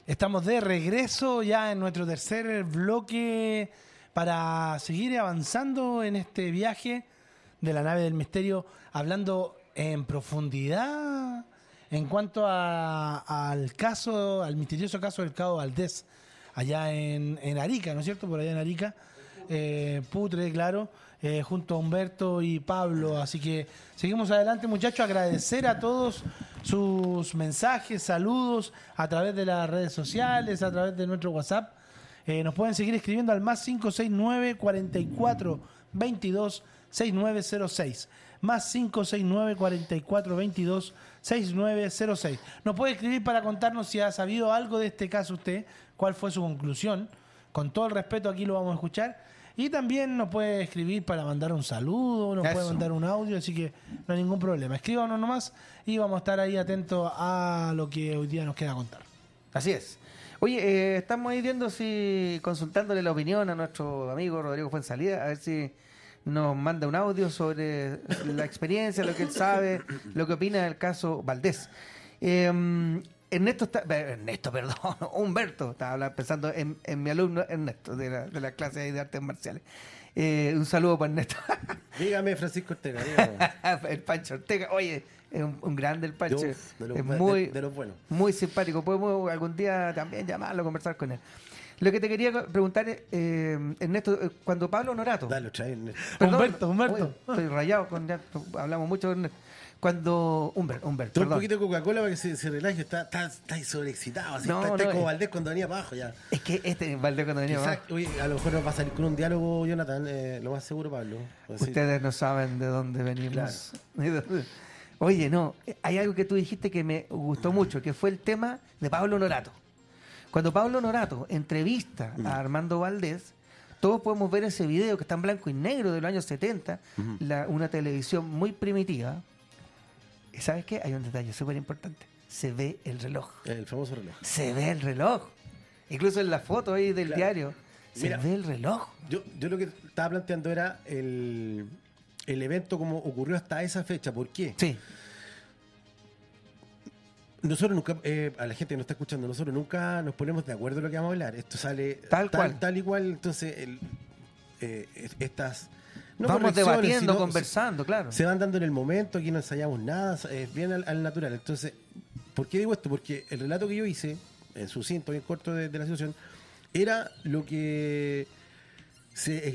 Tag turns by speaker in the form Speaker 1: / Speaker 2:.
Speaker 1: Estamos de regreso ya en nuestro tercer bloque para seguir avanzando en este viaje de la nave del misterio, hablando en profundidad en cuanto al caso, al misterioso caso del Cabo Valdés, allá en Arica, ¿no es cierto? Por allá en Arica, Putre, claro, junto a Humberto y Pablo. Así que seguimos adelante, muchachos. Agradecer a todos sus mensajes, saludos a través de las redes sociales, a través de nuestro WhatsApp. Nos pueden seguir escribiendo al más 569 44 22 6906. Más 569 44 22 6906. Nos puede escribir para contarnos si ha sabido algo de este caso usted, cuál fue su conclusión. Con todo el respeto, aquí lo vamos a escuchar. Y también nos puede escribir para mandar un saludo, nos puede mandar un audio, así que no hay ningún problema. Escríbanos nomás y vamos a estar ahí atentos a lo que hoy día nos queda contar.
Speaker 2: Así es. Oye, estamos ahí viendo consultándole la opinión a nuestro amigo Rodrigo Fuenzalida, a ver si nos manda un audio sobre la experiencia, lo que él sabe, lo que opina del caso Valdés. Humberto, estaba pensando en mi alumno Ernesto, de la clase de artes marciales. Un saludo para Ernesto.
Speaker 3: Dígame, Francisco Ortega. Dígame.
Speaker 2: El Pancho Ortega, oye, es un grande el Pancho.
Speaker 3: De los buenos.
Speaker 2: Muy simpático. Podemos algún día también llamarlo, conversar con él. Lo que te quería preguntar, Ernesto, cuando Pablo Honorato...
Speaker 3: Dale, trae, Ernesto.
Speaker 1: Humberto.
Speaker 2: Oye, estoy rayado, hablamos mucho de Ernesto. Cuando... Humberto,
Speaker 3: un poquito de Coca-Cola para que se relaje. Está sobreexcitado. Así, está como Valdés cuando venía para abajo ya.
Speaker 2: Es que Valdés cuando venía para abajo.
Speaker 3: Oye, a lo mejor nos va a salir con un diálogo, Jonathan, lo más seguro, Pablo.
Speaker 2: Ustedes no saben de dónde venimos. Claro. Oye, no, hay algo que tú dijiste que me gustó mucho, que fue el tema de Pablo Honorato. Cuando Pablo Honorato entrevista a Armando Valdés, todos podemos ver ese video que está en blanco y negro de los años 70, una televisión muy primitiva. ¿Y sabes qué? Hay un detalle súper importante. Se ve el reloj.
Speaker 3: El famoso reloj.
Speaker 2: Se ve el reloj. Incluso en la foto ahí del diario, se ve el reloj.
Speaker 3: Yo lo que estaba planteando era el evento como ocurrió hasta esa fecha. ¿Por qué?
Speaker 2: Sí.
Speaker 3: Nosotros nunca, a la gente que nos está escuchando, nosotros nunca nos ponemos de acuerdo en lo que vamos a hablar. Esto sale tal y cual. Entonces, estas... No
Speaker 2: vamos debatiendo, conversando, claro.
Speaker 3: Se van dando en el momento, aquí no ensayamos nada, bien al natural. Entonces, ¿por qué digo esto? Porque el relato que yo hice, en sucinto y en corto de la situación, era lo que se